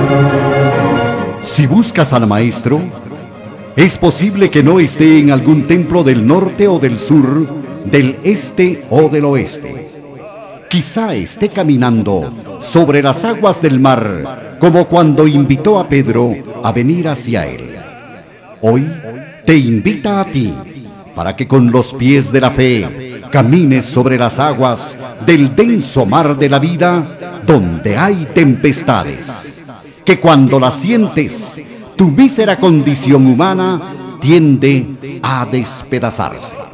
Si buscas al Maestro, es posible que no esté en algún templo del norte o del sur, del este o del oeste. Quizá esté caminando sobre las aguas del mar, como cuando invitó a Pedro a venir hacia él. Hoy te invita a ti, para que con los pies de la fe camines sobre las aguas del denso mar de la vida, donde hay tempestades, que cuando las sientes, tu mísera condición humana tiende a despedazarse.